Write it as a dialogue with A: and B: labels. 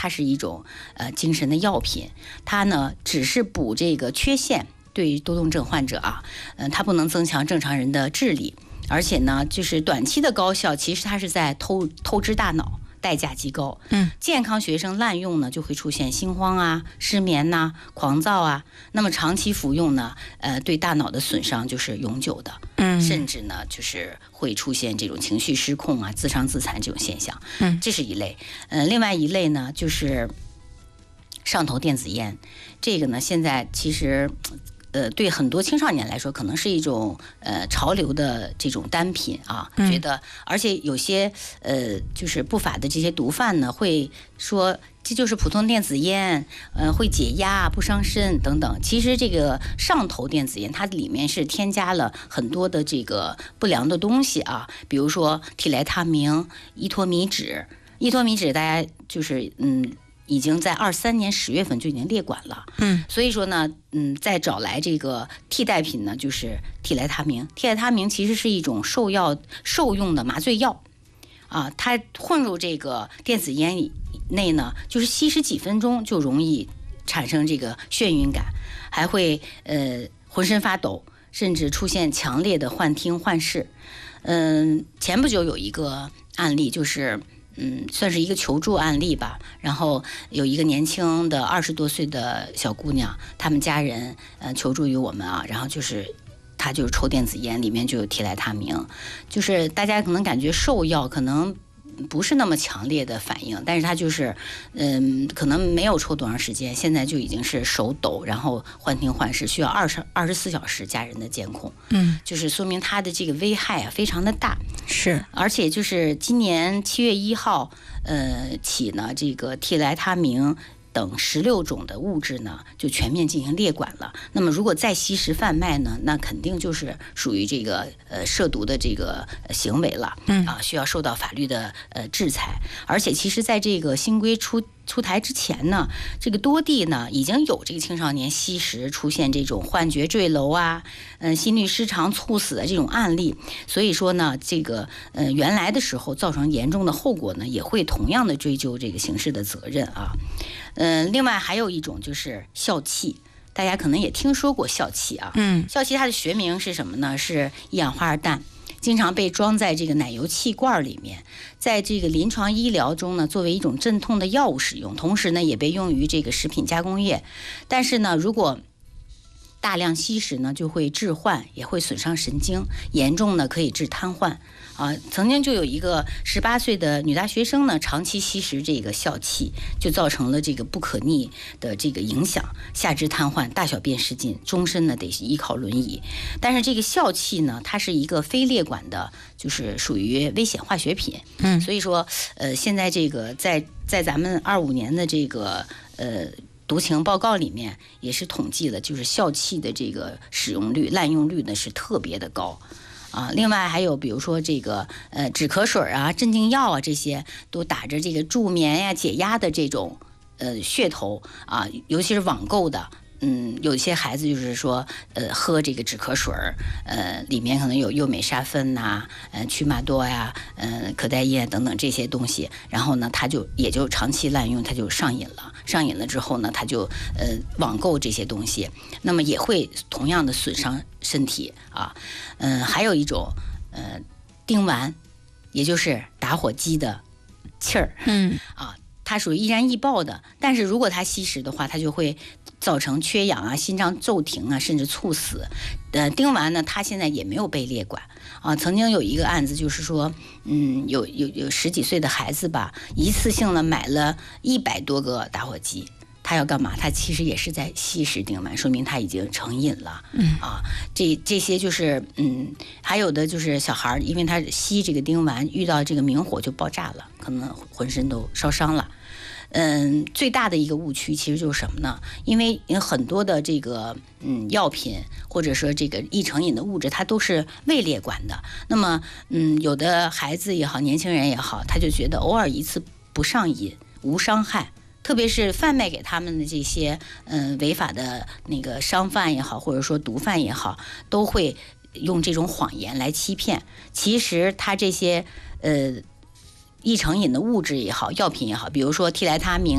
A: 它是一种精神的药品，它呢只是补这个缺陷，对于多动症患者啊，它不能增强正常人的智力，而且呢就是短期的高效，其实它是在透支大脑，代价极高。健康学生滥用呢，就会出现心慌啊、失眠呐、狂躁啊。那么长期服用呢，对大脑的损伤就是永久的，甚至呢就是会出现这种情绪失控啊、自伤自残这种现象。这是一类。另外一类呢就是上头电子烟，这个呢现在其实。对很多青少年来说，可能是一种潮流的这种单品啊，觉得，而且有些就是不法的这些毒贩呢，会说这就是普通电子烟，会解压、不伤身等等。其实这个上头电子烟，它里面是添加了很多的这个不良的东西啊，比如说替来他明、依托米酯，大家就是已经在23年10月份就已经列管了，所以说呢，再找来这个替代品呢，就是替来他明。替来他明其实是一种受用的麻醉药，啊，它混入这个电子烟内呢，就是吸食几分钟就容易产生这个眩晕感，还会浑身发抖，甚至出现强烈的幻听幻视。前不久有一个案例就是。算是一个求助案例吧。然后有一个年轻的20多岁的小姑娘，他们家人求助于我们啊，然后就是她就是抽电子烟，里面就有替来他明，就是大家可能感觉受药可能不是那么强烈的反应，但是他就是可能没有抽多长时间，现在就已经是手抖，然后幻听幻视，需要24小时家人的监控。就是说明他的这个危害啊非常的大。
B: 是，
A: 而且就是今年7月1号起呢，这个替来他明等16种的物质呢，就全面进行列管了。那么如果再吸食贩卖呢，那肯定就是属于这个涉毒的这个行为了，需要受到法律的制裁。而且其实在这个新规出台之前呢，这个多地呢已经有这个青少年吸食出现这种幻觉坠楼啊，心律失常猝死的这种案例。所以说呢，这个原来的时候造成严重的后果呢，也会同样的追究这个刑事的责任啊。另外还有一种就是笑气，大家可能也听说过笑气啊。笑气它的学名是什么呢？是一氧化二氮。经常被装在这个奶油气罐里面，在这个临床医疗中呢，作为一种镇痛的药物使用，同时呢，也被用于这个食品加工业。但是呢，如果大量吸食呢，就会致幻，也会损伤神经，严重呢可以致瘫痪。曾经就有一个18岁的女大学生呢，长期吸食这个笑气，就造成了这个不可逆的这个影响，下肢瘫痪，大小便失禁，终身呢得依靠轮椅。但是这个笑气呢，它是一个非列管的，就是属于危险化学品。所以说现在这个在咱们25年的这个毒情报告里面也是统计了，就是笑气的这个使用率、滥用率呢是特别的高。另外还有比如说这个止咳水啊、镇静药啊，这些都打着这个助眠呀、解压的这种噱头啊，尤其是网购的。有一些孩子就是说喝这个止咳水里面可能有右美沙芬呐、曲马多呀、可待因等等这些东西，然后呢他也就长期滥用，他就上瘾了之后呢，他就网购这些东西，那么也会同样的损伤身体啊。还有一种丁烷，也就是打火机的气儿，它属于易燃易爆的，但是如果他吸食的话，它就会造成缺氧啊、心脏骤停啊，甚至猝死。丁烷呢，它现在也没有被列管啊。曾经有一个案子，就是说，有10几岁的孩子吧，一次性的买了100多个打火机，他要干嘛？他其实也是在吸食丁烷，说明他已经成瘾了。这些就是还有的就是小孩，因为他吸这个丁烷，遇到这个明火就爆炸了，可能浑身都烧伤了。最大的一个误区其实就是什么呢？因为很多的这个药品或者说这个易成瘾的物质，它都是未列管的。那么有的孩子也好，年轻人也好，他就觉得偶尔一次不上瘾，无伤害。特别是贩卖给他们的这些违法的那个商贩也好，或者说毒贩也好，都会用这种谎言来欺骗。其实他这些易成瘾的物质也好，药品也好，比如说替来他明